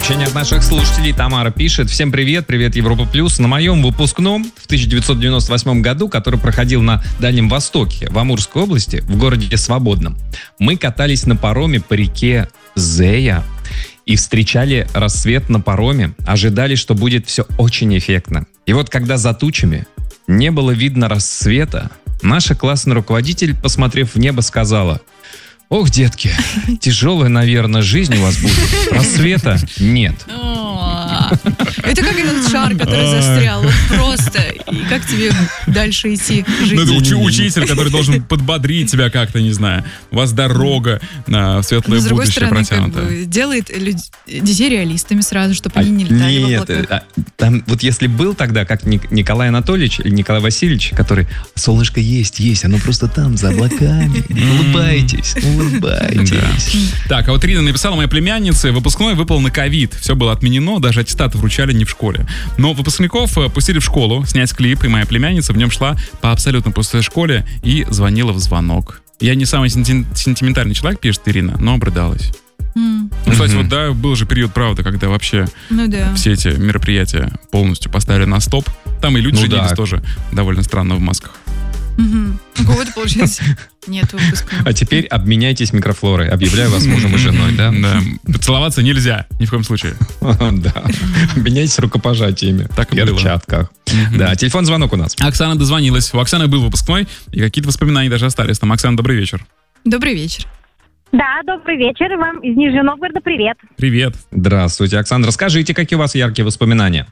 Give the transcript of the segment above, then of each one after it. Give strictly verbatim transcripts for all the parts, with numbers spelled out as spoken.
Сообщение от наших слушателей. Тамара пишет: всем привет, привет, Европа Плюс. На моем выпускном в тысяча девятьсот девяносто восьмом году, который проходил на Дальнем Востоке, в Амурской области, в городе Свободном, мы катались на пароме по реке Зея и встречали рассвет на пароме, ожидали, что будет все очень эффектно. И вот когда за тучами не было видно рассвета, наша классный руководитель, посмотрев в небо, сказала: ох, детки, тяжелая, наверное, жизнь у вас будет. Рассвета нет. Это как этот шар, который застрял. Вот просто. И как тебе дальше идти жить? Ну, это уч- учитель, который должен подбодрить тебя как-то, не знаю. У вас дорога на светлое Но, с другой будущее стороны, протянута. как бы, делает люд... детей реалистами сразу, чтобы они не А, летали в нет, облаках. а, там вот если был тогда, как Ник- Николай Анатольевич или Николай Васильевич, который: солнышко есть, есть, оно просто там, за облаками. Улыбайтесь, улыбайтесь. Так, а вот Рина написала: моей племяннице выпускной выпал на ковид. Все было отменено, даже аттестаты вручали не в школе. Но выпускников пустили в школу снять клип, и моя племянница в нем шла по абсолютно пустой школе и звонила в звонок. Я не самый сенти- сентиментальный человек, пишет Ирина, но обрыдалась. М. Ну, кстати, Мгм. вот да, был же период, правда, когда вообще Ну да. все эти мероприятия полностью поставили на стоп. Там и люди Ну женились да. тоже довольно странно в масках. Мгм. У кого-то, получается, нет выпускного. А теперь обменяйтесь микрофлорой. Объявляю вас мужем и женой, да? Да. Целоваться нельзя, ни в коем случае. Да. Обменяйтесь рукопожатиями. Так и в было. перчатках. Мгм. Да, телефон звонок у нас. Оксана дозвонилась. У Оксаны был выпускной, и какие-то воспоминания даже остались там. Оксана, добрый вечер. Добрый вечер. Да, добрый вечер. Вам из Нижнего Новгорода привет. Привет. Здравствуйте, Оксана. Расскажите, какие у вас яркие воспоминания?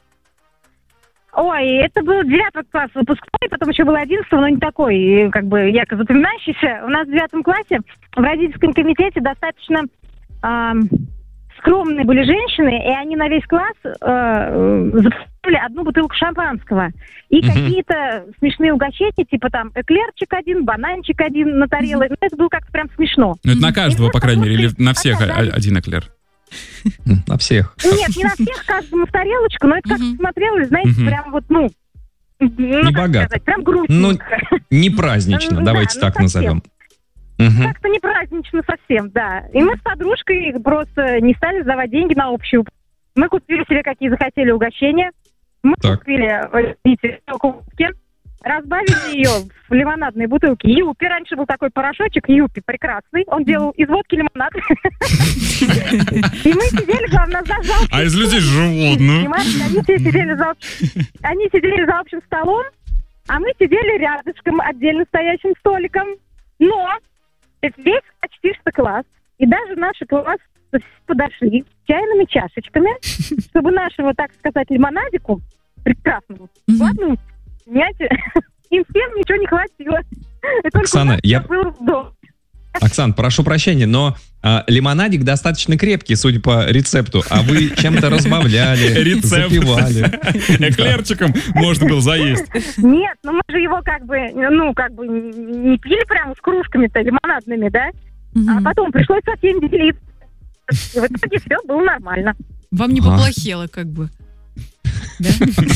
Ой, это был девятый класс выпускной, потом еще был одиннадцатый, но не такой, э, как бы, ярко запоминающийся. У нас в девятом классе в родительском комитете достаточно ам, скромные были женщины, и они на весь класс э, запустили одну бутылку шампанского. И Мгм. какие-то смешные угощения, типа там эклерчик один, бананчик один на тарелке. Ну, это было как-то прям смешно. Ну, это на Мгм. каждого, по крайней мере, или на всех А, да, о- да. один эклер. М, На всех. Нет, не на всех, каждому в тарелочку, но это как-то Мгм. смотрелось, знаете, Мгм. прям вот, ну, ну, как богато. сказать, прям грустненько. Не празднично, Ну, давайте да, так ну, совсем. назовем. Мгм. Как-то не празднично совсем, да. И мы с подружкой просто не стали сдавать деньги на общую. Мы купили себе какие захотели угощения. Мы Так. купили э, эти кубки, разбавили ее в лимонадной бутылке Юпи. Раньше был такой порошочек Юпи прекрасный. Он делал из водки лимонад. И мы сидели, главное, за за общим А из людей животных. Понимаете, они все сидели за общим, они сидели за общим столом, а мы сидели рядышком, отдельно стоящим столиком. Но это весь почти что класс, и даже наши классы подошли с чайными чашечками, чтобы нашего, так сказать, лимонадику прекрасному, Мгм. ладно, понимаете, им всем ничего не хватило. И только Оксана, у нас я- был вдох. Оксан, прошу прощения, но а, лимонадик достаточно крепкий, судя по рецепту, а вы чем-то разбавляли, Рецепт. запивали. Эклерчиком можно было заесть. Нет, ну мы же его как бы, ну, как бы не пили прямо с кружками-то лимонадными, да? А Мгм. потом пришлось со всеми делиться. И в итоге все было нормально. Вам не Ага. поплохело, как бы. Да?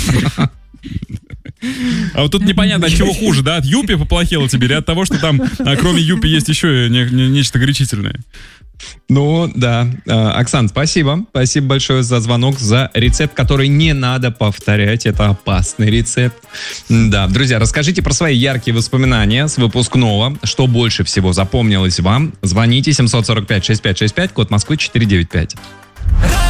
А вот тут непонятно, от чего хуже, да? От Юпи поплохело тебе или от того, что там, а, кроме Юпи, есть еще не- не- нечто горячительное? Ну, да. А, Оксан, спасибо. Спасибо большое за звонок, за рецепт, который не надо повторять. Это опасный рецепт. Да, друзья, расскажите про свои яркие воспоминания с выпускного. Что больше всего запомнилось вам? Звоните семь сорок пять шестьдесят пять шестьдесят пять, код Москвы четыреста девяносто пять.